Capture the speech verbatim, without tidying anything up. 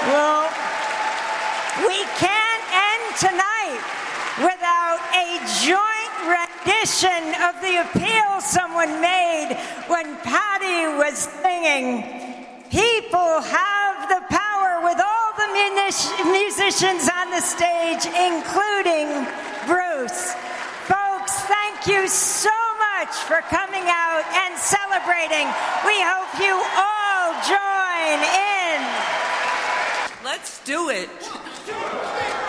Well, we can't end tonight without a joint rendition of the appeal someone made when Patty was singing, "People have the power," with all the munic- musicians on the stage, including Bruce. Folks, thank you so much for coming out and celebrating. We hope you all join in. Let's do it.